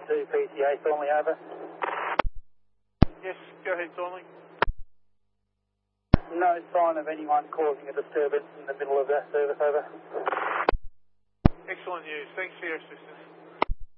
2 PTA, Thornley, over. Yes, go ahead, Thornley. No sign of anyone causing a disturbance in the middle of that service, over. Excellent news. Thanks for your assistance.